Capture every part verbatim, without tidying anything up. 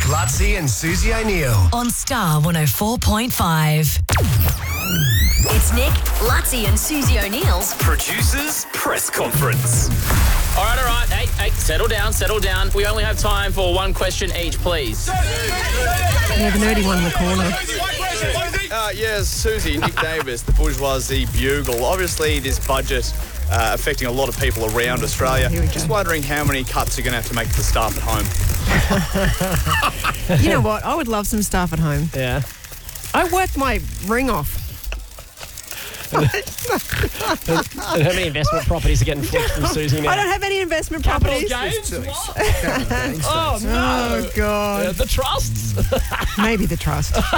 Lutzi and Susie O'Neill. On Star one oh four point five. It's Nick, Lutzi and Susie O'Neill's Producers Press Conference. All right, all right. Hey, hey, settle down, settle down. We only have time for one question each, please. We have a nerdy one in the corner. Uh, yes, Susie, Nick Davis, the Bourgeoisie Bugle. Obviously, this budget uh, affecting a lot of people around Australia. Here we go. Just wondering how many cuts you're going to have to make to the staff at home. You know what? I would love some staff at home. Yeah. I worked my ring off. And how many investment properties are getting flipped from Susie now? I don't have any investment Capital properties. gains? Oh, no. Oh, God. Uh, the trusts? Maybe the trust. uh,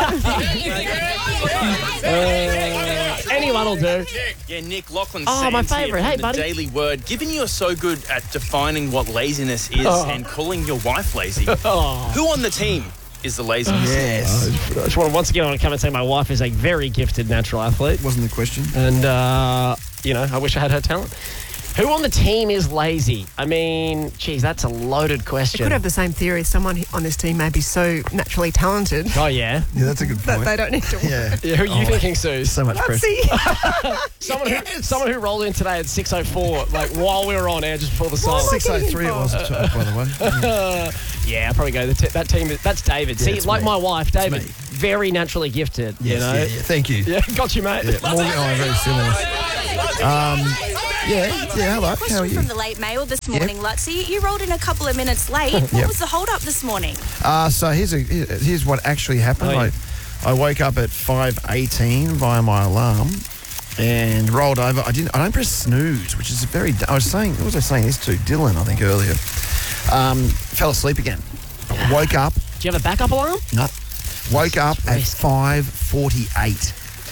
anyone will do. Yeah, Nick, Lachlan Oh, my Sands here favourite. from Hey, the buddy. Daily Word. Given you are so good at defining what laziness is Oh. and calling your wife lazy, Oh. who on the team is the laziest? Yes. I just want to once again I want to come and say my wife is a very gifted natural athlete. Wasn't the question. And, uh, you know, I wish I had her talent. Who on the team is lazy? I mean, geez, that's a loaded I question. could have the same theory. Someone on this team may be so naturally talented Oh, yeah? Yeah, that's a good that point. they don't need to work. Yeah. Yeah, who are you Oh, thinking, Sue? So much pressure. See? Someone, who, someone who rolled in today at six oh four, like, while we were on air just before the song. six oh three it was, by the way. Yeah, I'll probably go. The t- that team, is- that's David. Yeah, See, it's like me. my wife, David, me. very naturally gifted, Yes, you know? yeah, yeah. Thank you. Yeah, got you, mate. Yeah, Morgan and I are very similar. Um, yeah, yeah, hello. How are Question you? from the late mail this morning, Lutzi. You rolled in a couple of minutes late. What Yep. was the hold up this morning? Uh, so here's a, here's what actually happened. Oh, yeah. I, I woke up at five eighteen via my alarm and rolled over. I didn't. I don't press snooze, which is very. I was saying. What was I saying this to Dylan? I think earlier. Um, fell asleep again. Woke up. Do you have a backup alarm? No. Woke up at Risk. five forty-eight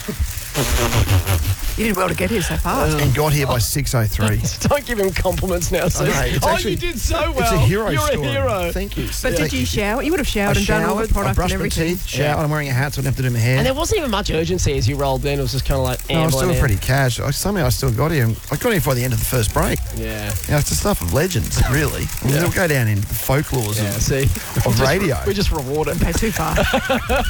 You did well to get here so fast. and got here by six oh three. Don't give him compliments now, Sue. know, it's Oh, actually- you did so well. It's a hero You're story. a hero. Thank you. But Thank did you shower? You would have showered I and done all the showered, I product brushed and my everything. teeth, showered. I'm wearing a hat, so I don't have to do my hair. And there wasn't even much urgency as you rolled in. It was just kind of like No, I was ambling still in. pretty cash. I, somehow I still got here. I got here before the end of the first break. Yeah. You know, it's the stuff of legends, really. I mean, Yeah. They'll go down in the folklores Yeah, of, see. of radio. We just reward it. Okay, too far.